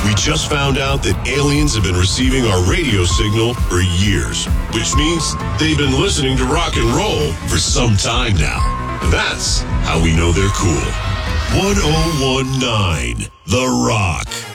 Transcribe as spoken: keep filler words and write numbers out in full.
We just found out that aliens have been receiving our radio signal for years, which means they've been listening to rock and roll for some time now. And that's how we know they're cool. one oh one point nine The Rock.